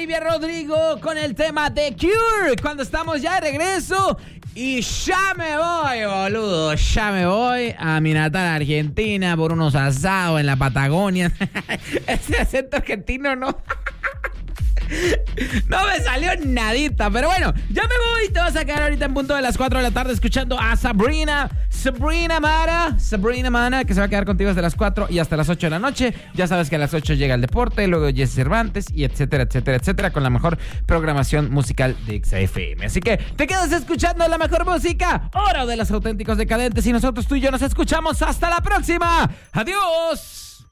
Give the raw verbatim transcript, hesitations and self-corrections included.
Olivia Rodrigo con el tema de Cure. Cuando estamos ya de regreso. Y ya me voy, boludo. Ya me voy a mi natal Argentina por unos asados en la Patagonia. Ese acento argentino no. No me salió nadita, pero bueno, ya me voy. Te vas a quedar ahorita en punto de las cuatro de la tarde escuchando a Sabrina Sabrina Mara Sabrina Mana, que se va a quedar contigo desde las cuatro y hasta las ocho de la noche. Ya sabes que a las ocho llega el deporte, luego Jesse Cervantes y etcétera, etcétera, etcétera, con la mejor programación musical de X F M. Así que te quedas escuchando la mejor música, hora de los auténticos decadentes, y nosotros tú y yo nos escuchamos hasta la próxima. Adiós.